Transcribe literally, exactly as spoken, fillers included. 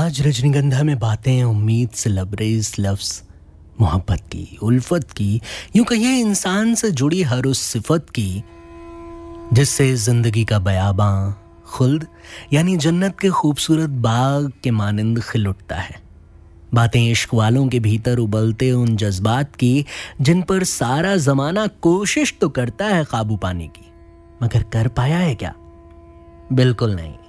आज रजनीगंधा में बातें उम्मीद से लबरेज लफ्ज मोहब्बत की, उल्फत की, यूं कहिए इंसान से जुड़ी हर उस सिफत की जिससे जिंदगी का बयाबां खुल्द यानी जन्नत के खूबसूरत बाग के मानिंद खिल उठता है। बातें इश्क वालों के भीतर उबलते उन जज्बात की जिन पर सारा जमाना कोशिश तो करता है काबू पाने की, मगर कर पाया है क्या? बिल्कुल नहीं।